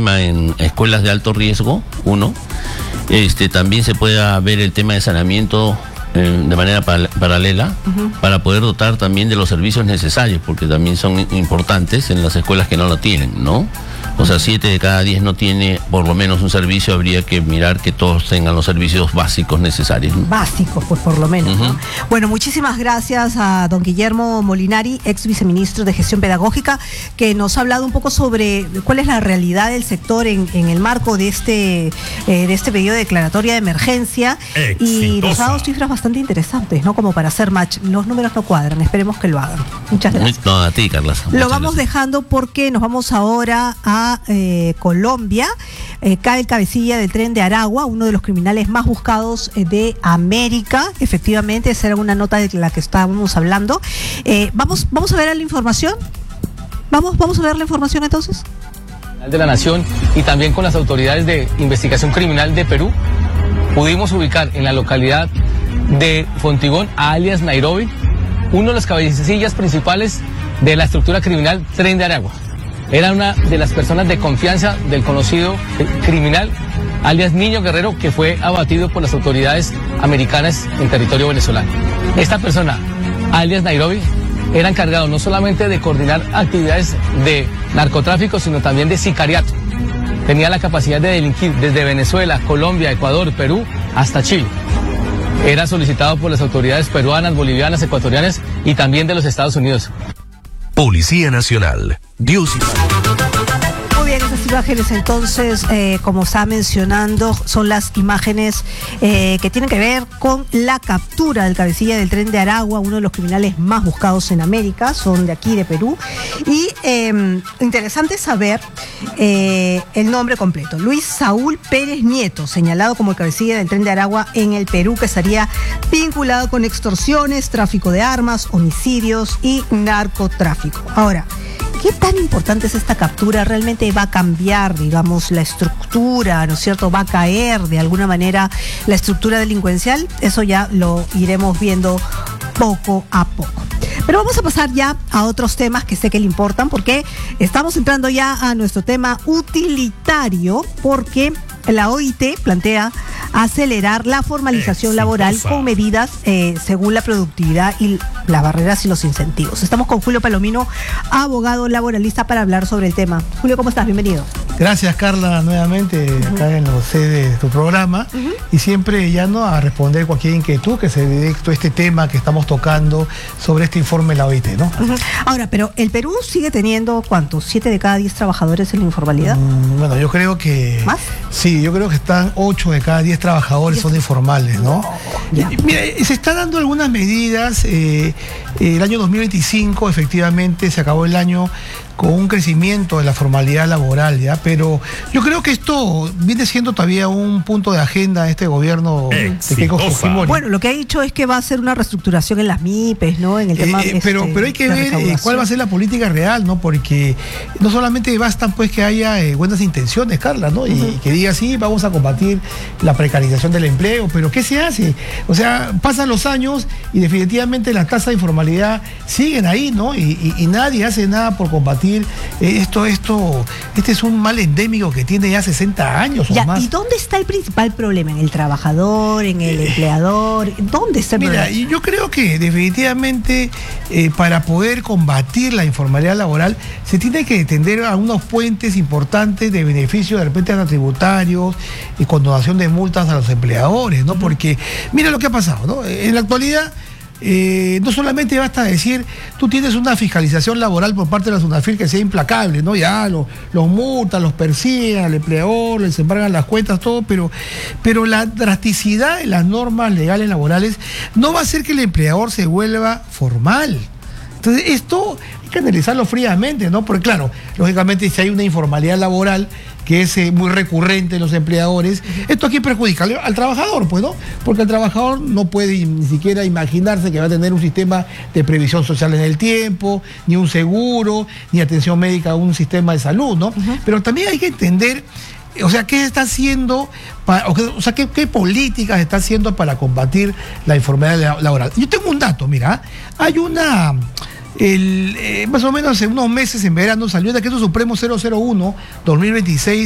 tema en escuelas de alto riesgo, uno. También se pueda ver el tema de saneamiento de manera paralela, para poder dotar también de los servicios necesarios, porque también son importantes en las escuelas que no lo tienen, ¿no? O sea, 7 de cada 10 no tiene por lo menos un servicio. Habría que mirar que todos tengan los servicios básicos necesarios, ¿no? Básicos, pues por lo menos, ¿no? Bueno, muchísimas gracias a don Guillermo Molinari, ex viceministro de Gestión Pedagógica, que nos ha hablado un poco sobre cuál es la realidad del sector en el marco de este pedido de declaratoria de emergencia. Exitosa. Y nos ha dado cifras bastante interesantes, ¿no? Como para hacer match. Los números no cuadran, esperemos que lo hagan. Muchas gracias. No, a ti, Carla. Lo vamos dejando porque nos vamos ahora a Colombia. Cae el cabecilla del tren de Aragua, uno de los criminales más buscados de América. Efectivamente, esa era una nota de la que estábamos hablando. Vamos a ver la información. Vamos a ver la información entonces. De la Nación y también con las autoridades de investigación criminal de Perú, pudimos ubicar en la localidad de Fontigón a alias Nairobi, uno de los cabecillas principales de la estructura criminal Tren de Aragua. Era una de las personas de confianza del conocido criminal, alias Niño Guerrero, que fue abatido por las autoridades americanas en territorio venezolano. Esta persona, alias Nairobi, era encargado no solamente de coordinar actividades de narcotráfico, sino también de sicariato. Tenía la capacidad de delinquir desde Venezuela, Colombia, Ecuador, Perú, hasta Chile. Era solicitado por las autoridades peruanas, bolivianas, ecuatorianas y también de los Estados Unidos. Policía Nacional. Dios. Muy bien, esas imágenes entonces, como está mencionando, son las imágenes que tienen que ver con la captura del cabecilla del tren de Aragua, uno de los criminales más buscados en América, son de aquí, de Perú. Y interesante saber el nombre completo. Luis Saúl Pérez Nieto, señalado como el cabecilla del tren de Aragua en el Perú, que estaría vinculado con extorsiones, tráfico de armas, homicidios y narcotráfico. Ahora, ¿qué tan importante es esta captura? ¿Realmente va a cambiar, digamos, la estructura, ¿no es cierto? ¿Va a caer de alguna manera la estructura delincuencial? Eso ya lo iremos viendo poco a poco. Pero vamos a pasar ya a otros temas que sé que le importan, porque estamos entrando ya a nuestro tema utilitario, porque la OIT plantea acelerar la formalización laboral con medidas según la productividad y las barreras y los incentivos. Estamos con Julio Palomino, abogado laboralista, para hablar sobre el tema. Julio, ¿cómo estás? Bienvenido. Gracias, Carla, nuevamente acá en la sede de tu programa, y siempre llano a responder cualquier inquietud que se dedique a este tema que estamos tocando sobre este informe de la OIT, ¿no? Ahora, pero el Perú sigue teniendo, ¿cuántos? 7 de cada 10 trabajadores en la informalidad. Bueno, yo creo que... ¿Más? Sí, yo creo que están 8 de cada 10 trabajadores son informales, ¿no? Mira, se están dando algunas medidas. El año 2025, efectivamente, se acabó el año con un crecimiento de la formalidad laboral, ¿ya? Pero yo creo que esto viene siendo todavía un punto de agenda de este gobierno de Keiko Fujimori. Bueno, lo que ha dicho es que va a hacer una reestructuración en las MIPES, ¿no? En el tema pero hay que ver cuál va a ser la política real, ¿no? Porque no solamente bastan pues que haya buenas intenciones, Carla, ¿no? Y que diga, sí, vamos a combatir la precarización del empleo, pero ¿qué se hace? O sea, pasan los años y definitivamente las tasas de informalidad siguen ahí, ¿no? Y nadie hace nada por combatir este es un mal endémico que tiene ya 60 años o más. ¿Y dónde está el principal problema? ¿En el trabajador? ¿En el empleador? ¿Dónde está el problema? Mira, y yo creo que definitivamente para poder combatir la informalidad laboral se tiene que tender a unos puentes importantes de beneficio de repente a los tributarios y condonación de multas a los empleadores, ¿no? Porque mira lo que ha pasado, ¿no? En la actualidad no solamente basta decir, tú tienes una fiscalización laboral por parte de la SUNAFIL que sea implacable, ¿no? Ya los multan, los persiguen al empleador, les embargan las cuentas, todo, pero la drasticidad de las normas legales laborales no va a hacer que el empleador se vuelva formal. Entonces, esto hay que analizarlo fríamente, ¿no? Porque claro, lógicamente si hay una informalidad laboral que es muy recurrente en los empleadores, esto aquí perjudica al trabajador, pues, ¿no? Porque el trabajador no puede ni siquiera imaginarse que va a tener un sistema de previsión social en el tiempo, ni un seguro, ni atención médica, un sistema de salud, ¿no? Pero también hay que entender, o sea, ¿qué está haciendo? ¿Qué políticas está haciendo para combatir la informalidad laboral? Yo tengo un dato, mira, hay más o menos hace unos meses en verano salió el decreto supremo 001/2026